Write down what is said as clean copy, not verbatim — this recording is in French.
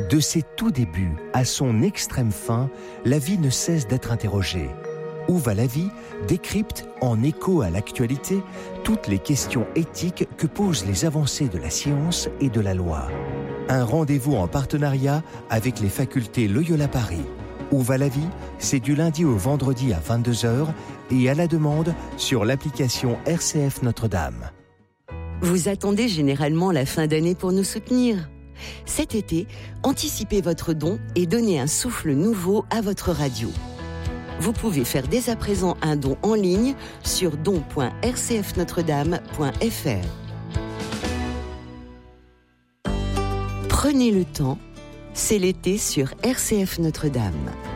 De ses tout débuts à son extrême fin, la vie ne cesse d'être interrogée. Où va la vie décrypte, en écho à l'actualité, toutes les questions éthiques que posent les avancées de la science et de la loi. Un rendez-vous en partenariat avec les facultés Loyola Paris. Où va la vie? C'est du lundi au vendredi à 22h et à la demande sur l'application RCF Notre-Dame. Vous attendez généralement la fin d'année pour nous soutenir. Cet été, anticipez votre don et donnez un souffle nouveau à votre radio. Vous pouvez faire dès à présent un don en ligne sur don.rcfnotredame.fr. Prenez le temps, c'est l'été sur RCF Notre-Dame.